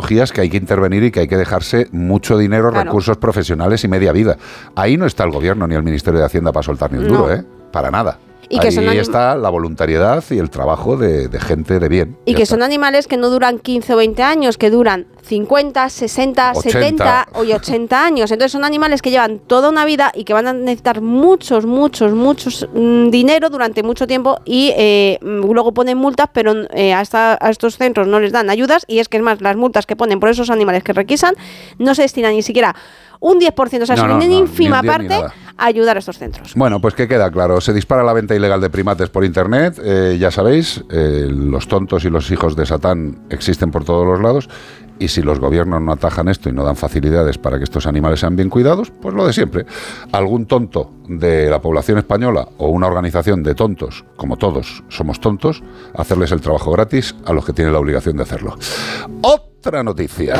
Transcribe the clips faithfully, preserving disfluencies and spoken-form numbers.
patologías que hay que intervenir y que hay que dejarse mucho dinero, claro. recursos profesionales y media vida. Ahí no está el gobierno ni el Ministerio de Hacienda para soltar ni un duro, no. ¿eh? Para nada. Y que Ahí son anim- está la voluntariedad y el trabajo de, de gente de bien. Y que está. Son animales que no duran quince o veinte años, que duran cincuenta, sesenta, ochenta. setenta o ochenta años. Entonces son animales que llevan toda una vida y que van a necesitar muchos, muchos, muchos mmm, dinero durante mucho tiempo y eh, luego ponen multas, pero eh, hasta a estos centros no les dan ayudas. Y es que es más, las multas que ponen por esos animales que requisan no se destinan ni siquiera un diez por ciento, o sea, no, son no, una no, ínfima parte a ayudar a estos centros. Bueno, pues que queda claro, se dispara la venta ilegal de primates por internet, eh, ya sabéis, eh, los tontos y los hijos de Satán existen por todos los lados, y si los gobiernos no atajan esto y no dan facilidades para que estos animales sean bien cuidados, pues lo de siempre. Algún tonto de la población española o una organización de tontos, como todos somos tontos, hacerles el trabajo gratis a los que tienen la obligación de hacerlo. Otra noticia.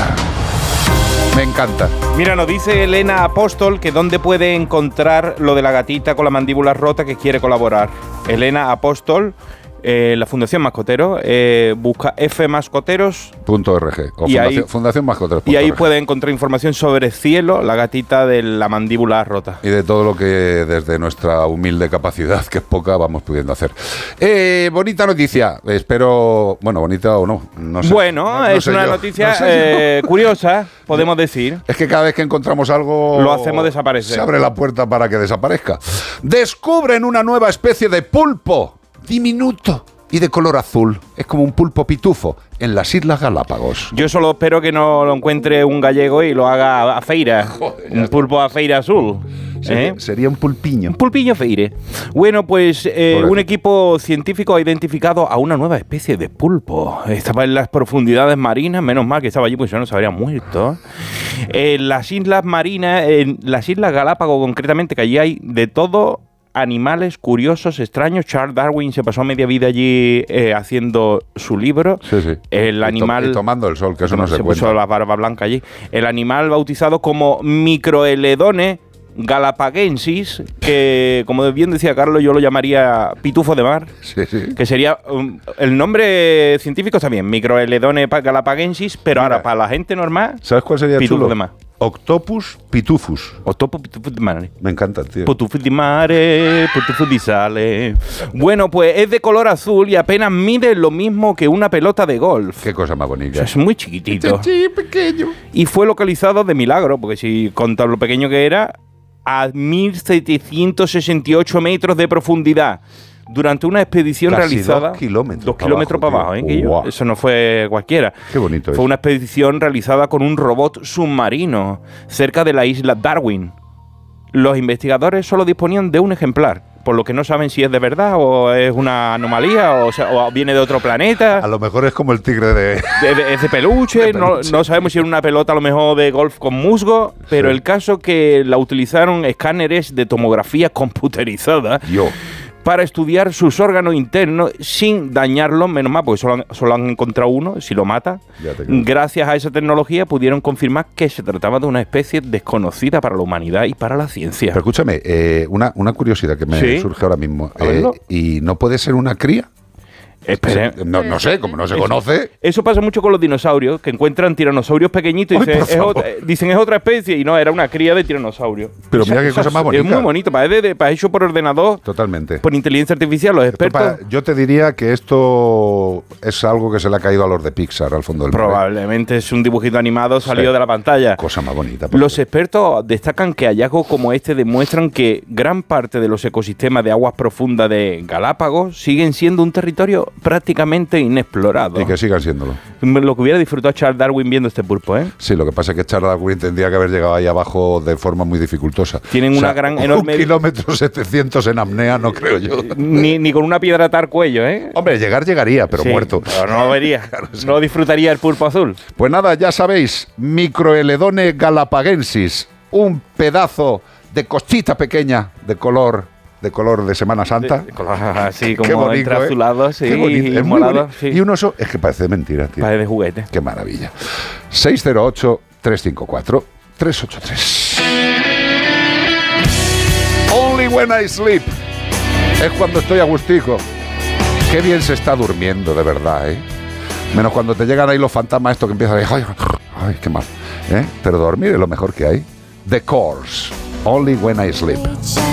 Me encanta. Mira, nos dice Elena Apóstol que dónde puede encontrar lo de la gatita con la mandíbula rota que quiere colaborar. Elena Apóstol, eh, la Fundación Mascotero, eh, busca f mascoteros punto org o y Fundación, ahí, Fundación Mascoteros. Y ahí puede encontrar información sobre Cielo, la gatita de la mandíbula rota. Y de todo lo que desde nuestra humilde capacidad, que es poca, vamos pudiendo hacer. Eh, bonita noticia, espero, bueno, bonita o no, no sé. Bueno, no, no es una yo, noticia no eh, curiosa, podemos decir. Es que cada vez que encontramos algo, lo hacemos desaparecer. Se abre la puerta para que desaparezca. Descubren una nueva especie de pulpo diminuto y de color azul. Es como un pulpo pitufo en las Islas Galápagos. Yo solo espero que no lo encuentre un gallego y lo haga a feira. Joder, un pulpo a feira azul. Sería, ¿Eh? sería un pulpiño. Un pulpiño feire. Bueno, pues eh, un equipo científico ha identificado a una nueva especie de pulpo. Estaba en las profundidades marinas, menos mal que estaba allí, pues yo no se habría muerto. En las islas marinas, en las Islas Galápagos concretamente, que allí hay de todo, animales curiosos, extraños. Charles Darwin se pasó media vida allí eh, haciendo su libro. Sí, sí. El animal... Y, to- y tomando el sol, que eso no se, se cuenta. puso la barba blanca allí. El animal bautizado como Microeledone galapagensis, que como bien decía Carlos, yo lo llamaría pitufo de mar, sí, sí. que sería um, el nombre científico está bien, Microeledone galapagensis, pero Mira, ahora para la gente normal, ¿sabes cuál sería pitufo chulo? de mar. Octopus pitufus. Octopus pitufus de mare. Me encanta, tío. Pitufus de mare, pitufus de sale. Bueno, pues es de color azul y apenas mide lo mismo que una pelota de golf. Qué cosa más bonita. O sea, es muy chiquitito. Sí, pequeño. Y fue localizado de milagro, porque si contar lo pequeño que era, a mil setecientos sesenta y ocho metros de profundidad. Durante una expedición Casi realizada... dos kilómetros Dos kilómetros para abajo, ¿eh? Wow. Eso no fue cualquiera. Qué bonito. Fue es. una expedición realizada con un robot submarino cerca de la isla Darwin. Los investigadores solo disponían de un ejemplar, por lo que no saben si es de verdad o es una anomalía o, sea, o viene de otro planeta. A lo mejor es como el tigre de... de, de es de peluche, de peluche. No, no sabemos si era una pelota a lo mejor de golf con musgo, pero sí. El caso que la utilizaron escáneres de tomografía computerizada. Yo. Para estudiar sus órganos internos sin dañarlos, menos mal, porque solo han, solo han encontrado uno, si lo mata. Gracias a esa tecnología pudieron confirmar que se trataba de una especie desconocida para la humanidad y para la ciencia. Pero escúchame, eh, una, una curiosidad que me ¿Sí? surge ahora mismo. Eh, ¿Y no puede ser una cría? Espere. No, no sé, como no se eso, conoce. Eso pasa mucho con los dinosaurios, que encuentran tiranosaurios pequeñitos y Ay, dicen, es otra, dicen es otra especie, y no, era una cría de tiranosaurio. Pero o sea, mira qué cosa más bonita. Es muy bonito, para, de, de, para hecho por ordenador. Totalmente. Por inteligencia artificial, los expertos. Para, yo te diría que esto es algo que se le ha caído a los de Pixar al fondo del mar. Probablemente es un dibujito animado salido sí. de la pantalla. Cosa más bonita. Los expertos destacan que hallazgos como este demuestran que gran parte de los ecosistemas de aguas profundas de Galápagos siguen siendo un territorio prácticamente inexplorado. Y que sigan siéndolo. Lo que hubiera disfrutado Charles Darwin viendo este pulpo, ¿eh? Sí, lo que pasa es que Charles Darwin tendría que haber llegado ahí abajo de forma muy dificultosa. Tienen o sea, una gran, enorme... Un kilómetro setecientos en apnea, no creo yo. Ni, ni con una piedra atar cuello, ¿eh? Hombre, llegar llegaría, pero sí, muerto. Pero no lo vería. Claro, sí. No disfrutaría el pulpo azul. Pues nada, ya sabéis, Microeledone galapagensis, un pedazo de costita pequeña de color... de color de Semana Santa. De, de color así como bonito, entre azulados, sí, y es morado, sí. Y un oso, es que parece de mentira, tío. Parece de juguete. Qué maravilla. seis cero ocho, tres cinco cuatro, tres ocho tres. Only when I sleep. Es cuando estoy agustico. Qué bien se está durmiendo, de verdad, ¿eh? Menos cuando te llegan ahí los fantasmas estos que empiezan a decir, Ay, qué mal. ¿Eh? Pero dormir es lo mejor que hay. The Course. Only when I sleep.